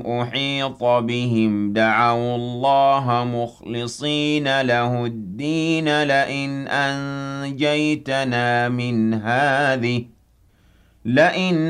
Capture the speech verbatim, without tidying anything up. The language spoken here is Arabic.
أُحِيطَ بِهِمْ دَعَوُا اللَّهَ مُخْلِصِينَ لَهُ الدِّينَ لَئِنْ أَنجَيْتَنَا مِنْ هَٰذِهِ لئن